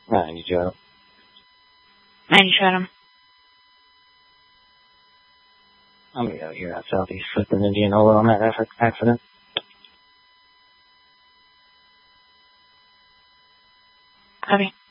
92. 97. I'm gonna go here at Southeast Fifth and Indianola on that accident. Copy.